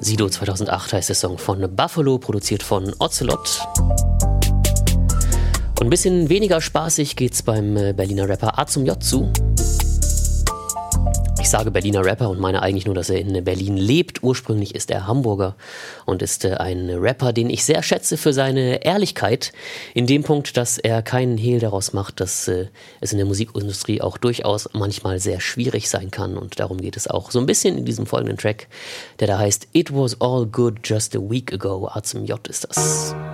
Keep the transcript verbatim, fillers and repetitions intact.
Sido zweitausendacht heißt der Song von Buffalo, produziert von Ocelot. Und ein bisschen weniger spaßig geht's beim Berliner Rapper A zum J zu. Ich sage Berliner Rapper und meine eigentlich nur, dass er in Berlin lebt. Ursprünglich ist er Hamburger und ist ein Rapper, den ich sehr schätze für seine Ehrlichkeit. In dem Punkt, dass er keinen Hehl daraus macht, dass es in der Musikindustrie auch durchaus manchmal sehr schwierig sein kann. Und darum geht es auch so ein bisschen in diesem folgenden Track, der da heißt It was all good just a week ago. A zum J ist das.